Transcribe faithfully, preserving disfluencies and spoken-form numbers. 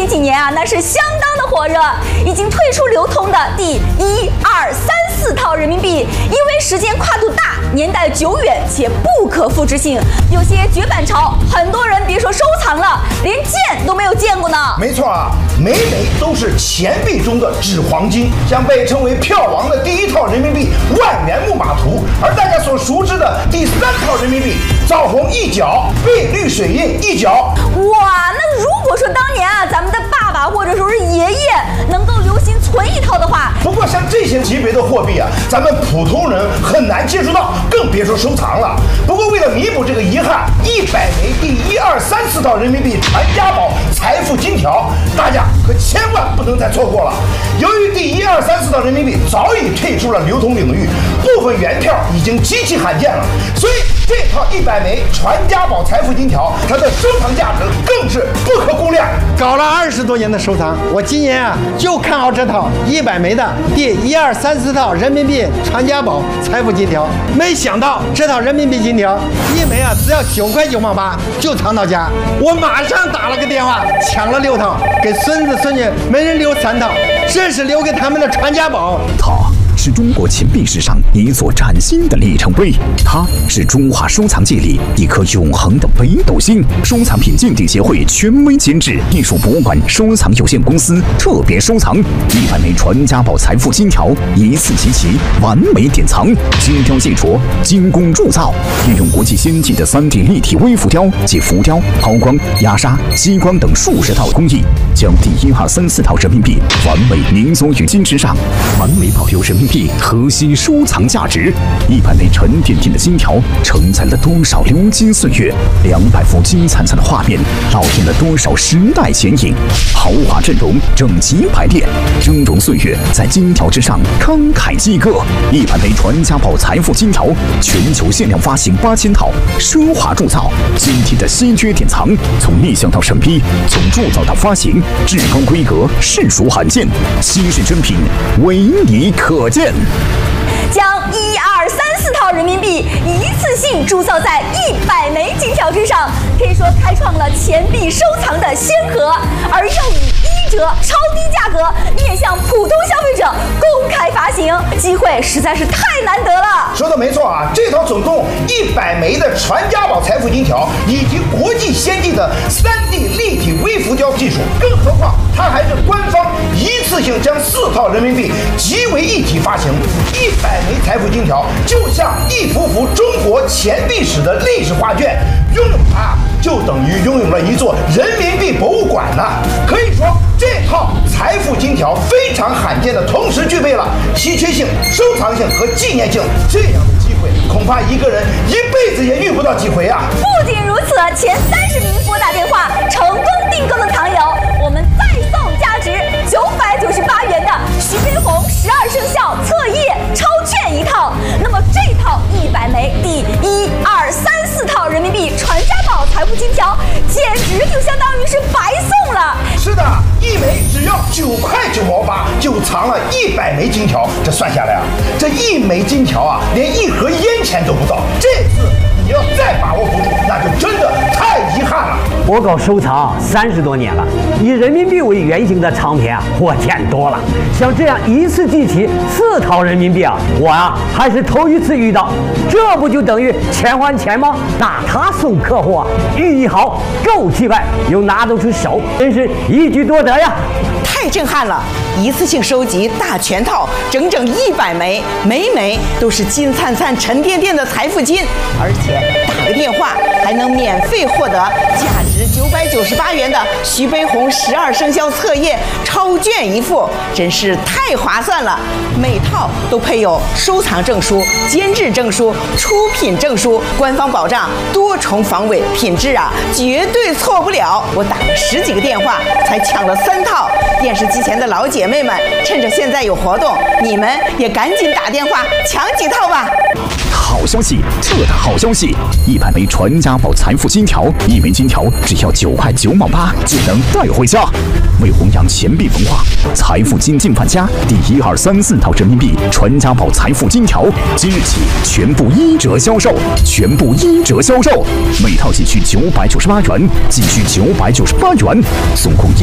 近几年啊，那是相当的火热，已经退出流通的第一、二、三四套人民币，因为时间跨度大、年代久远且不可复制性，有些绝版潮，很多人别说收藏了，连见都没有见过呢。 没错啊，每每都是钱币中的纸黄金，像被称为票王的第一套人民币万元木马图，而大家所熟知的第三套人民币枣红一角、碧绿水印一角。 哇，那如果说当年啊，咱们的爸爸或者说是爷爷能够留心存一套的话， 不过像这些级别的货币啊，咱们普通人很难接触到，更别说收藏了。不过为了弥补这个遗憾，一百枚第一、二、三四套人民币传家宝财富金条，大家可千万不能再错过了。由于第一、二、三四套人民币早已退出了流通领域，部分原票已经极其罕见了，所以这套一百枚传家宝财富金条，它的收藏价值更是不可估量。 搞了二十多年的收藏，我今年啊就看好这套一百枚的第一、二、三四套人民币传家宝财富金条。没想到这套人民币金条一枚啊只要九块九毛八就藏到家，我马上打了个电话抢了六套，给孙子孙女每人留三套，这是留给他们的传家宝。 它是中国钱币史上一座崭新的里程碑，它是中华收藏界里一颗永恒的北斗星。收藏品鉴定协会权威监制，艺术博物馆收藏有限公司特别收藏一百枚传家宝财富金条，一次集齐，完美典藏。金雕细琢，精工铸造，运用国际先进的 三 D 立体微浮雕及浮雕、抛光、压砂、激光等数十套工艺，将第一、二、三四套人民币完美凝缩于金之上，完美保留人民币核心收藏价值。一百枚沉甸甸的金条承载了多少流金岁月，两百幅金灿灿的画面烙印了多少时代剪影。豪华阵容，整齐排列，峥嵘岁月在金条之上慷慨激歌。一百枚传家宝财富金条，全球限量发行八千套，奢华铸造，精体的稀缺典藏，从立项到审批，从铸造到发行，至高规格，实属罕见，稀世珍品，唯你可见。 将一二三四套人民币一次性铸造在一百枚金条之上，可以说开创了钱币收藏的先河，而又以一折超低价格面向普通消费者公开发行，机会实在是太难得了。 说的没错啊，这套总共一百枚的传家宝财富金条，以及国际先进的 三 D 立体微浮雕技术，更何况它还是官方一次性将四套人民币集为一体发行。一百枚财富金条就像一幅幅中国钱币史的历史画卷，拥有它就等于拥有了一座人民币博物馆呢。可以说，这套财富金条非常罕见的同时具备了稀缺性、收藏性和纪念性，这样的机会恐怕一个人一辈子也遇不到几回啊！ 不仅如此，前三十名拨打电话成功订购的藏友，我们再送价值九百九十八元的徐悲鸿十二生肖册页超券一套。那么这套一百枚第一、二、三四套人民币传家宝财富金条，简直就相当于是白送了。 是的，一枚只要九块九毛八，就藏了一百枚金条。这算下来啊，这一枚金条啊，连一盒烟钱都不到。这次你要再把握不住，那就真的太遗憾了。 我搞收藏三十多年了，以人民币为原型的藏品啊，我见多了。像这样一次集齐四套人民币啊，我啊还是头一次遇到。这不就等于钱还钱吗？那他送客户啊，寓意好，够气派，又拿得出手，真是一举多得呀！ 太震撼了！一次性收集大全套，整整一百枚，每枚都是金灿灿、沉甸甸的财富金，而且打个电话还能免费获得价值九百九十八元的徐悲鸿十二生肖册页超卷一副，真是太划算了！每套都配有收藏证书、监制证书、出品证书，官方保障多重防伪，品质啊绝对错不了。我打了十几个电话才抢了三套。电视机前的老姐妹们，趁着现在有活动，你们也赶紧打电话抢几套吧！ 好消息，特大好消息！一百枚传家宝财富金条，一枚金条只要九块九毛八就能带回家。为弘扬钱币文化，财富金进范家第一、二、三四套人民币传家宝财富金条，即日起全部一折销售，全部一折销售，每套仅需九百九十八元，仅需九百九十八元，送空一